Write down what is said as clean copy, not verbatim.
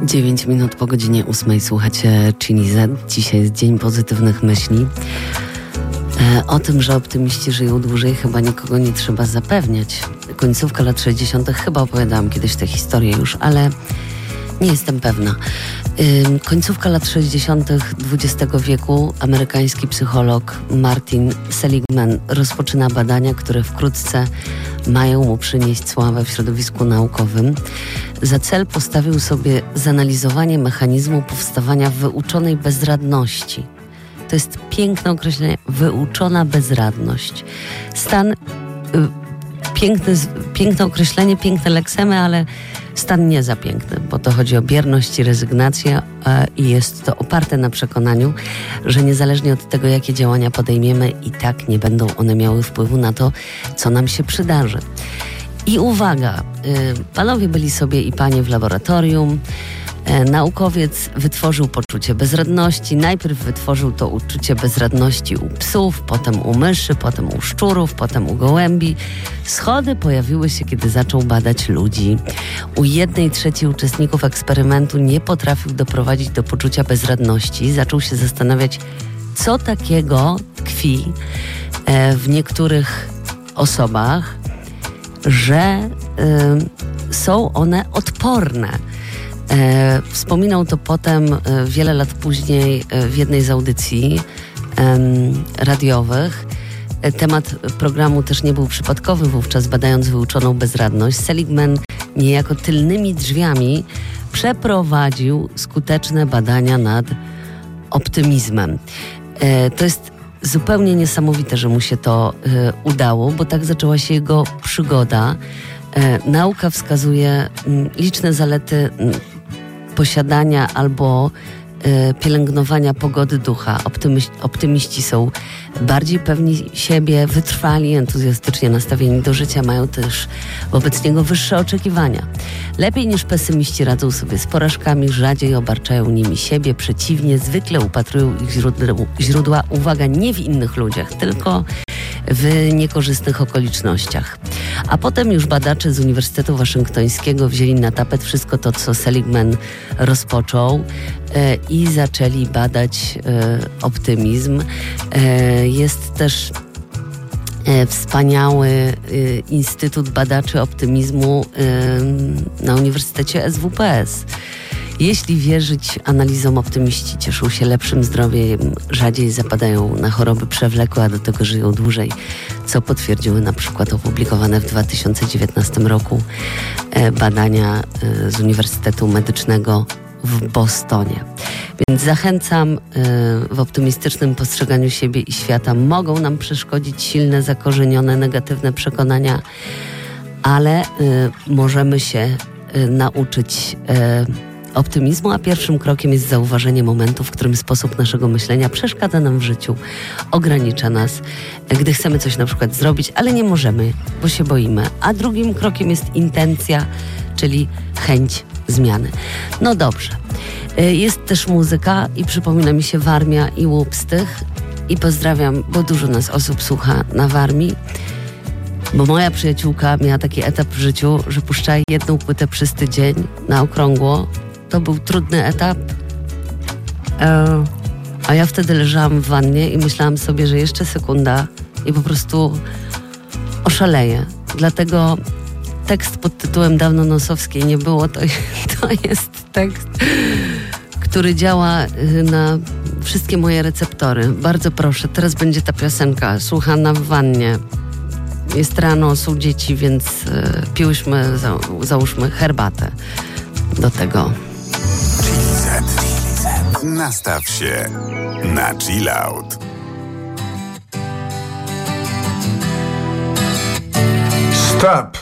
9 minut po godzinie 8 słuchacie Chili Z. Dzisiaj jest dzień pozytywnych myśli. O tym, że optymiści żyją dłużej, chyba nikogo nie trzeba zapewniać. Końcówka lat 60. chyba opowiadałam kiedyś tę historię już, ale nie jestem pewna. Końcówka lat 60. XX wieku amerykański psycholog Martin Seligman rozpoczyna badania, które wkrótce mają mu przynieść sławę w środowisku naukowym. Za cel postawił sobie zanalizowanie mechanizmu powstawania wyuczonej bezradności. To jest piękne określenie, wyuczona bezradność. Stan, piękne określenie, piękne leksemy, ale stan nie za piękny, bo to chodzi o bierność i rezygnację i jest to oparte na przekonaniu, że niezależnie od tego, jakie działania podejmiemy, i tak nie będą one miały wpływu na to, co nam się przydarzy. I uwaga, panowie byli sobie i panie w laboratorium. Naukowiec wytworzył poczucie bezradności. Najpierw wytworzył to uczucie bezradności u psów, potem u myszy, potem u szczurów, potem u gołębi. Schody pojawiły się, kiedy zaczął badać ludzi. U 1/3 uczestników eksperymentu nie potrafił doprowadzić do poczucia bezradności. Zaczął się zastanawiać, co takiego tkwi w niektórych osobach, że są one odporne. Wspominał to potem wiele lat później w jednej z audycji radiowych. Temat programu też nie był przypadkowy wówczas, badając wyuczoną bezradność. Seligman niejako tylnymi drzwiami przeprowadził skuteczne badania nad optymizmem. To jest zupełnie niesamowite, że mu się to udało, bo tak zaczęła się jego przygoda. Nauka wskazuje liczne zalety posiadania albo pielęgnowania pogody ducha. Optymiści są bardziej pewni siebie, wytrwali, entuzjastycznie nastawieni do życia, mają też wobec niego wyższe oczekiwania. Lepiej niż pesymiści radzą sobie z porażkami, rzadziej obarczają nimi siebie, przeciwnie, zwykle upatrują ich źródła, uwaga, nie w innych ludziach, tylko w niekorzystnych okolicznościach. A potem już badacze z Uniwersytetu Waszyngtońskiego wzięli na tapet wszystko to, co Seligman rozpoczął i zaczęli badać optymizm. Jest też wspaniały Instytut Badaczy Optymizmu na Uniwersytecie SWPS. Jeśli wierzyć analizom, optymiści cieszą się lepszym zdrowiem, rzadziej zapadają na choroby przewlekłe, a do tego żyją dłużej, co potwierdziły na przykład opublikowane w 2019 roku badania z Uniwersytetu Medycznego w Bostonie. Więc zachęcam, w optymistycznym postrzeganiu siebie i świata mogą nam przeszkodzić silne, zakorzenione, negatywne przekonania, ale możemy się nauczyć optymizmu, a pierwszym krokiem jest zauważenie momentu, w którym sposób naszego myślenia przeszkadza nam w życiu, ogranicza nas, gdy chcemy coś na przykład zrobić, ale nie możemy, bo się boimy. A drugim krokiem jest intencja, czyli chęć zmiany. No dobrze. Jest też muzyka i przypomina mi się Warmia i Łupstych i pozdrawiam, bo dużo nas osób słucha na Warmii, bo moja przyjaciółka miała taki etap w życiu, że puszczała jedną płytę przez tydzień na okrągło. To był trudny etap, a ja wtedy leżałam w wannie i myślałam sobie, że jeszcze sekunda i po prostu oszaleję. Dlatego tekst pod tytułem Dawno Nosowskiej nie było, to jest tekst, który działa na wszystkie moje receptory. Bardzo proszę, teraz będzie ta piosenka słuchana w wannie. Jest rano, są dzieci, więc piłyśmy, załóżmy, herbatę do tego. Nastaw się na chill out. Stop!